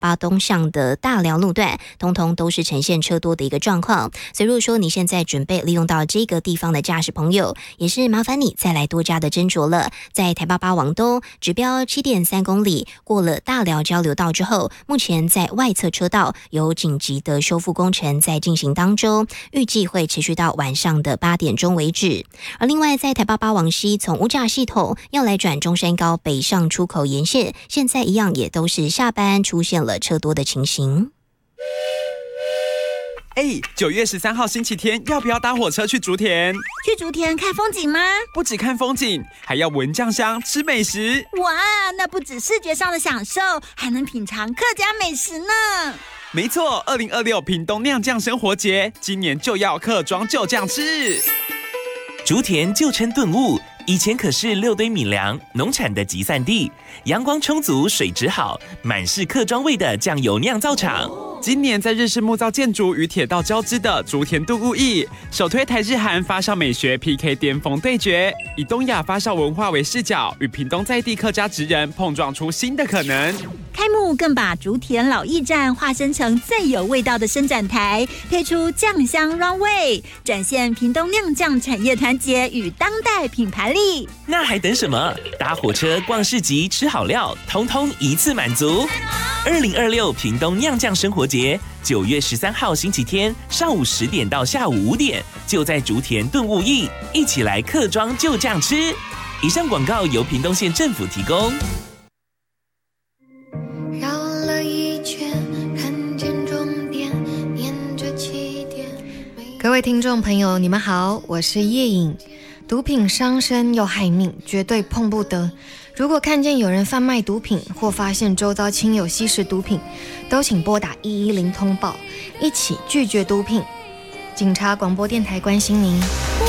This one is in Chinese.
八东向的大寮路段，通通都是呈现车多的一个状况。所以如果说你现在准备利用到这个地方的驾驶朋友，也是麻烦你再来多加的斟酌了。在台88往东指标 7.3 公里，过了大寮交流道之后，目前在外侧车道有紧急的修复工程在进行当中，预计会持续到晚上的8点钟为止。而另外在台88往西，从五甲系统要来转中山高北上出口沿线，现在一样也都是下班出现了车多的情形。 9月13号星期天，要不要搭火车去竹田？ 去竹田看风景吗？ 不只看风景，还要闻酱香，吃美食。 哇，那不止视觉上的享受，还能品尝客家美食呢。 没错，2026屏东酿酱生活节，今年就要客庄就酱吃。 竹田旧称顿悟，以前可是6堆米粮农产的集散地，阳光充足，水质好，满是客庄味的酱油酿造厂。 今年在日式木造建筑与铁道交织的竹田顿悟驿，首推台日韩发烧美学 PK 巅峰对决，以东亚发烧文化为视角，与屏东在地客家职人碰撞出新的可能。 开幕更把竹田老驿站化身成最有味道的伸展台，推出酱香 Runway， 展现屏东酿酱产业团结与当代品牌力。 那还等什么？搭火车、逛市集、吃好料，通通一次满足。2026屏东酿酱生活节，9月13号星期天上午10点到下午5点，就在竹田顿悟驿，一起来客庄就酱吃。以上广告由屏东县政府提供。 绕了一圈，看见终点，沿着起点。 各位听众朋友，你们好，我是叶颖。毒品伤身又害命，绝对碰不得。如果看见有人贩卖毒品，或发现周遭亲友吸食毒品，都请拨打110通报，一起拒绝毒品。警察广播电台关心您。